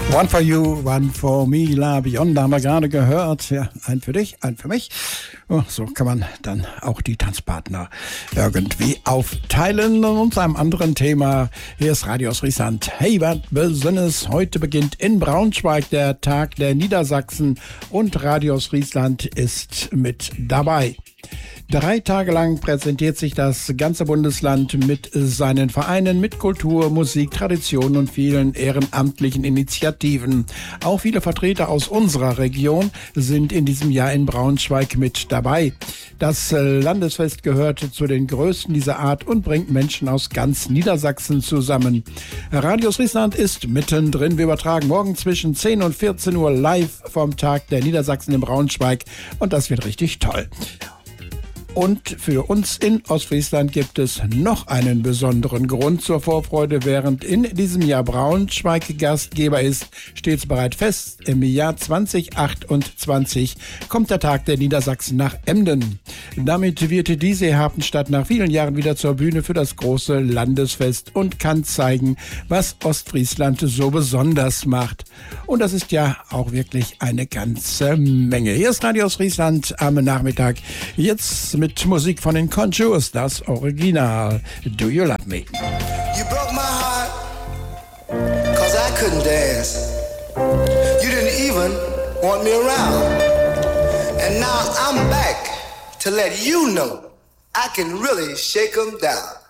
One for you, one for me, La Bionda haben wir gerade gehört. Ja, ein für dich, ein für mich. Oh, so kann man dann auch die Tanzpartner irgendwie aufteilen. Und zu einem anderen Thema. Hier ist Radio aus Friesland. Hey, was Besonderes. Heute beginnt in Braunschweig der Tag der Niedersachsen und Radio aus Friesland ist mit dabei. 3 Tage lang präsentiert sich das ganze Bundesland mit seinen Vereinen, mit Kultur, Musik, Tradition und vielen ehrenamtlichen Initiativen. Auch viele Vertreter aus unserer Region sind in diesem Jahr in Braunschweig mit dabei. Das Landesfest gehört zu den größten dieser Art und bringt Menschen aus ganz Niedersachsen zusammen. Radio Friesland ist mittendrin. Wir übertragen morgen zwischen 10 und 14 Uhr live vom Tag der Niedersachsen in Braunschweig und das wird richtig toll. Und für uns in Ostfriesland gibt es noch einen besonderen Grund zur Vorfreude. Während in diesem Jahr Braunschweig Gastgeber ist, steht's bereit fest. Im Jahr 2028 kommt der Tag der Niedersachsen nach Emden. Damit wird diese Hafenstadt nach vielen Jahren wieder zur Bühne für das große Landesfest und kann zeigen, was Ostfriesland so besonders macht. Und das ist ja auch wirklich eine ganze Menge. Hier ist Radio Ostfriesland am Nachmittag. Jetzt mit Musik von den Contours, das Original. Do You Love Me? You broke my heart, 'cause I couldn't dance. You didn't even want me around. And now I'm back to let you know I can really shake 'em down.